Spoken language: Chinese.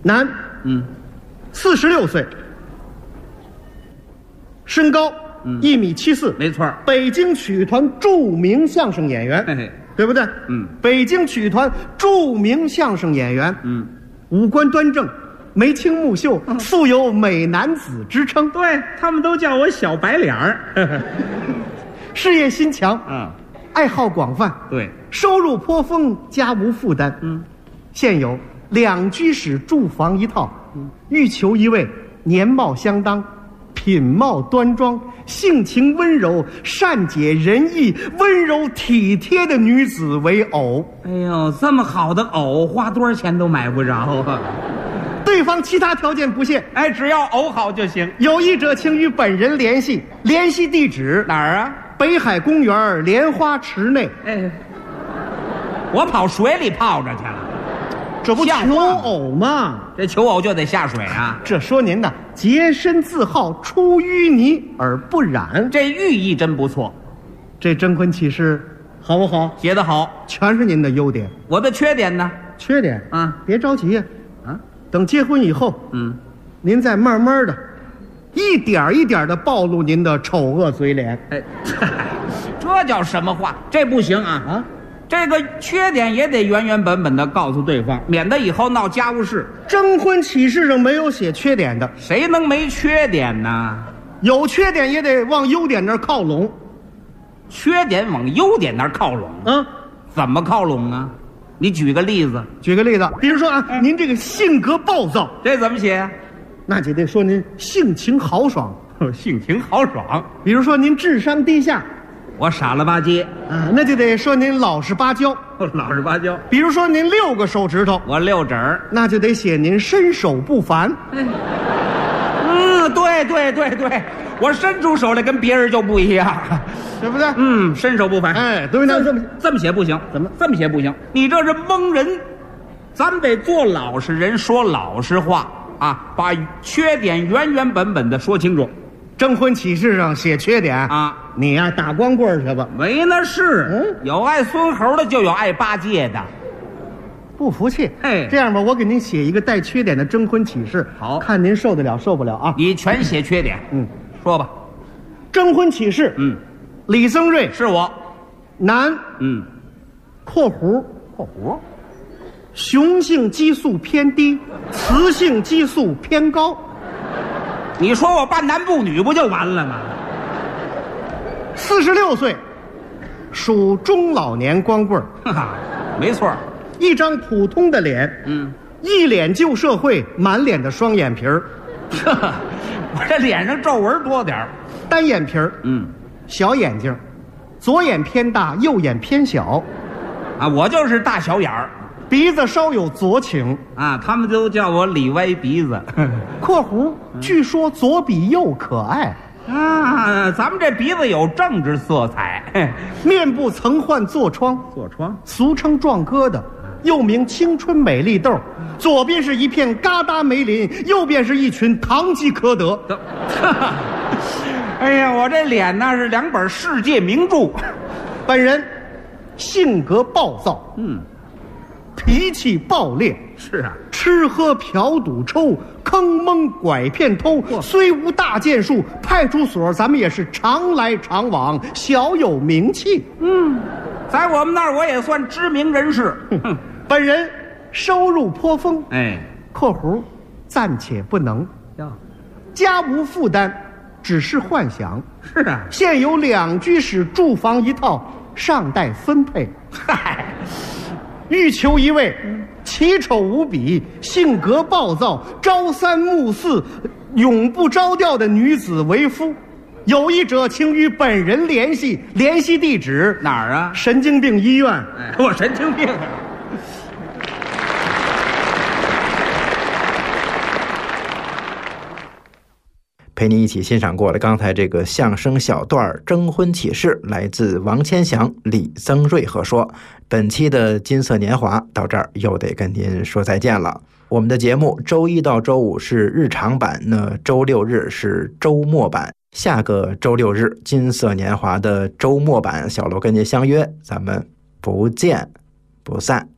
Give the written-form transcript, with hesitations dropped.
男，46岁，身高1.74米， 没错。 北京曲艺团著名相声演员， 嘿嘿， 对不对？北京曲艺团著名相声演员，五官端正，眉清目秀，素有美男子之称。 对，他们都叫我小白脸儿。 事业心强，爱好广泛， 对， 收入颇丰，家无负担。现有2居室住房一套，欲求一位年貌相当、品貌端庄、性情温柔、善解人意、温柔体贴的女子为偶。 哎呦，这么好的偶，花多少钱都买不着啊！ 对方其他条件不限， 哎，只要偶好就行。 有意者请与本人联系，联系地址哪儿啊？ 北海公园莲花池内。 哎，我跑水里泡着去了， 这不求偶吗？ 这求偶就得下水啊！ 这说您呐，洁身自好，出淤泥而不染， 这寓意真不错。 这征婚启事好不好？ 写得好， 全是您的优点。 我的缺点呢？ 缺点啊， 别着急呀，等结婚以后，您再慢慢的，一点一点的暴露您的丑恶嘴脸。 哎，这叫什么话？这不行啊！这个缺点也得原原本本的告诉对方，免得以后闹家务事。 征婚启事上没有写缺点的， 谁能没缺点呢？ 有缺点也得往优点那儿靠拢。 缺点往优点那儿靠拢怎么靠拢啊？你举个例子。 举个例子，比如说您这个性格暴躁， 这怎么写啊？ 那就得说您性情豪爽。 性情豪爽。 比如说您智商低下， 我傻了吧唧那就得说您老实巴交。 老实巴交。 比如说您6个手指头， 我6指儿， 那就得写您身手不凡。 对，我伸出手来跟别人就不一样， 对不对？ 身手不凡。 哎，对，那这么写不行。 怎么这么写不行？你这是蒙人，咱们得做老实人，说老实话啊，把缺点原原本本的说清楚。 征婚启事上写缺点啊， 你呀打光棍去吧。 没那事，有爱孙猴的，就有爱八戒的。 不服气？ 嘿， 这样吧，我给您写一个带缺点的征婚启事， 好， 看您受得了受不了啊？ 你全写缺点。说吧。 征婚启事。李增瑞是我， 男。括弧，雄性激素偏低，雌性激素偏高。 你说我半男不女不就完了吗 ？46岁，属中老年光棍。 没错， 一张普通的脸，一脸旧社会，满脸的双眼皮儿。 我这脸上皱纹多点儿， 单眼皮儿，小眼睛，左眼偏大，右眼偏小。 我就是大小眼儿。 鼻子稍有左倾他们都叫我李歪鼻子。 括弧，据说左比右可爱咱们这鼻子有政治色彩。 面部曾患痤疮，俗称壮疙瘩，又名青春美丽痘，左边是一片疙瘩梅林，右边是一群堂吉诃德。 哎呀，我这脸那是2本世界名著。 本人性格暴躁，脾气暴烈， 是吃喝嫖赌抽，坑蒙拐骗偷，虽无大建树，派出所咱们也是常来常往，小有名气。 在我们那儿我也算知名人士。 本人收入颇丰，括弧暂且不能，家无负担，只是幻想。现有2居室住房一套，尚待分配。欲求一位奇丑无比、性格暴躁、朝三暮四、永不着调的女子为夫。有意者请与本人联系，联系地址哪儿啊？ 神经病医院。 我神经病。 陪你一起欣赏过了刚才这个相声小段征婚启事，来自王千祥、李增瑞合说。本期的金色年华到这儿又得跟您说再见了。我们的节目周一到周五是日常版，那周六日是周末版。下个周六日金色年华的周末版，小楼跟您相约，咱们不见不散。